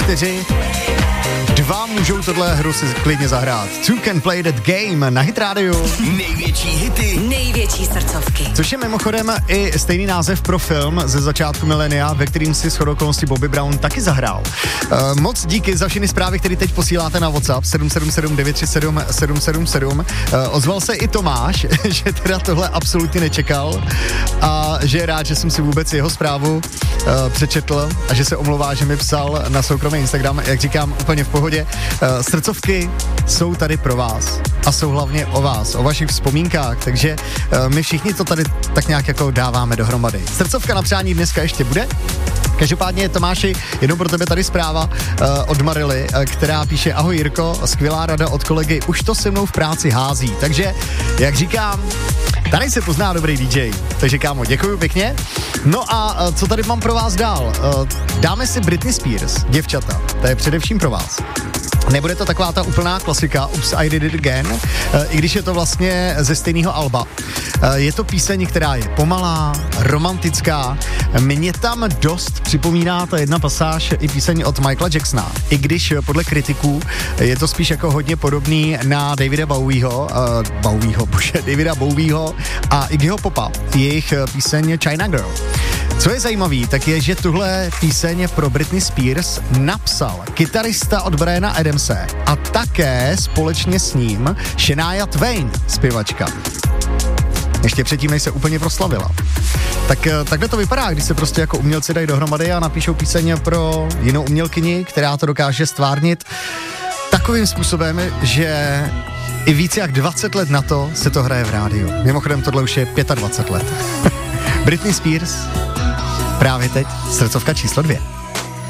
4. 2 můžou tohle hru si klidně zahrát. 2 can play that game na Hit Radio. Největší hity, největší srdcovky. Což je mimochodem i stejný název pro film ze začátku milénia, ve kterým si shodou okolností Bobby Brown taky zahrál. Moc díky za všechny zprávy, které teď posíláte na WhatsApp 777 937 777. Ozval se i Tomáš, že teda tohle absolutně nečekal a že je rád, že jsem si vůbec jeho zprávu přečetl a že se omlouvá, že mi psal na soukromý Instagram, jak říkám, úplně v pohodě. Srdcovky jsou tady pro vás a jsou hlavně o vás, o vašich vzpomínkách, takže my všichni to tady tak nějak jako dáváme dohromady. Srdcovka na přání dneska ještě bude. Každopádně, Tomáši, jenom pro tebe tady zpráva od Marily, která píše: ahoj Jirko, skvělá rada od kolegy, už to se mnou v práci hází. Takže, jak říkám, tady se pozná dobrý DJ. Takže kámo, děkuju pěkně. No a co tady mám pro vás dál? Dáme si Britney Spears, děvčata. To je především pro vás. Nebude to taková ta úplná klasika Oops, I Did It Again, i když je to vlastně ze stejného alba. Je to píseň, která je pomalá, romantická. Mě tam dost připomíná ta jedna pasáž i píseň od Michaela Jacksona. I když podle kritiků je to spíš jako hodně podobný na Davida Bowieho a Iggyho Popa, jejich píseň China Girl. Co je zajímavý, tak je, že tuhle píseň pro Britney Spears napsal kytarista od Briana Adamse a také společně s ním Shania Twain, zpěvačka. Ještě předtím, než se úplně proslavila. Tak takhle to vypadá, když se prostě jako umělci dají dohromady a napíšou píseň pro jinou umělkyni, která to dokáže stvárnit takovým způsobem, že i víc jak 20 let na to se to hraje v rádiu. Mimochodem tohle už je 25 let. Britney Spears právě teď, srdcovka číslo 2.